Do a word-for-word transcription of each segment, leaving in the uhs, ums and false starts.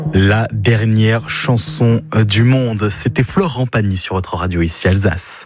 La dernière chanson du monde, c'était Florent Pagny sur votre radio ici Alsace.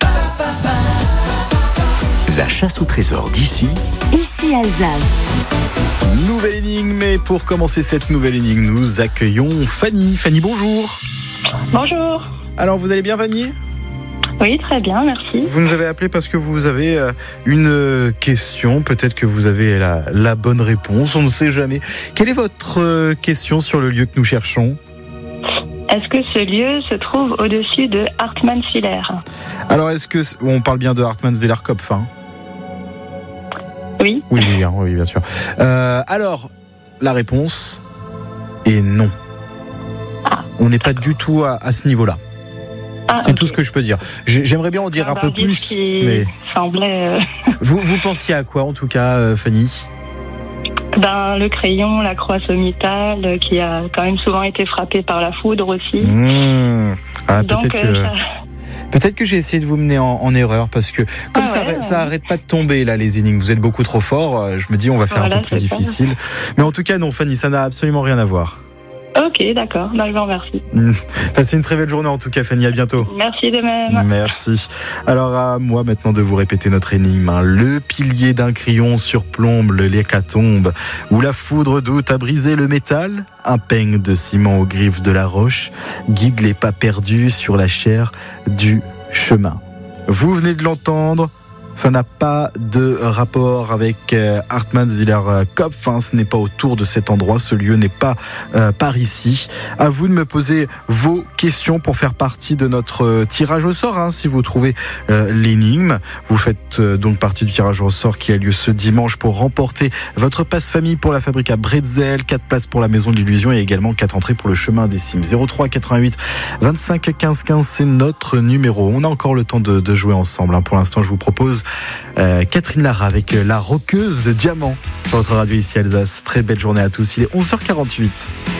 La chasse au trésor d'ici, ici Alsace. Nouvelle énigme, mais pour commencer cette nouvelle énigme, nous accueillons Fanny. Fanny, bonjour. Bonjour. Alors, vous allez bien, Fanny ? Oui, très bien, merci. Vous nous avez appelé parce que vous avez une question, peut-être que vous avez la, la bonne réponse, on ne sait jamais. Quelle est votre question sur le lieu que nous cherchons ? Est-ce que ce lieu se trouve au-dessus de Hartmannswiller ? Alors, est-ce que on parle bien de Hartmannswiller-Kopf, hein ? Oui. Oui, oui, oui, bien sûr. Euh, alors, la réponse est non. Ah, on n'est pas du tout à, à ce niveau-là. Ah, c'est okay. tout ce que je peux dire. J'aimerais bien en dire un, un peu plus. Qui mais semblait. Euh... Vous, vous pensiez à quoi en tout cas, euh, Fanny ? Ben, le crayon, la croix sommitale, euh, qui a quand même souvent été frappé par la foudre aussi. Mmh. Ah, Donc, peut-être euh, que. Ça... Peut-être que j'ai essayé de vous mener en, en erreur parce que comme ah ça, ouais, ça ouais. arrête pas de tomber là les énigmes. Vous êtes beaucoup trop fort. Je me dis on va faire voilà, un peu plus difficile. Ça. Mais en tout cas non, Fanny, ça n'a absolument rien à voir. Ok, d'accord. Ben, je vous remercie. Mmh. Passez une très belle journée en tout cas, Fanny. À bientôt. Merci de même. Merci. Alors à moi maintenant de vous répéter notre énigme. Hein. Le pilier d'un crayon surplombe l'hécatombe, où la foudre d'août a brisé le métal. Un peigne de ciment aux griffes de la roche guide les pas perdus sur la chair du chemin. Vous venez de l'entendre. Ça n'a pas de rapport avec euh, Hartmannswiller-Kopf, hein, ce n'est pas autour de cet endroit, ce lieu n'est pas euh, par ici. À vous de me poser vos questions pour faire partie de notre euh, tirage au sort, hein, si vous trouvez euh, l'énigme. Vous faites euh, donc partie du tirage au sort qui a lieu ce dimanche pour remporter votre passe-famille pour la fabrique à Bretzel, quatre places pour la Maison de l'Illusion et également quatre entrées pour le chemin des cimes. zéro trois quatre-vingt-huit vingt-cinq quinze quinze, c'est notre numéro. On a encore le temps de, de jouer ensemble. Hein. Pour l'instant, je vous propose Euh, Catherine Lara avec euh, la roqueuse de diamant sur votre radio ici Alsace. Très belle journée à tous, il est onze heures quarante-huit.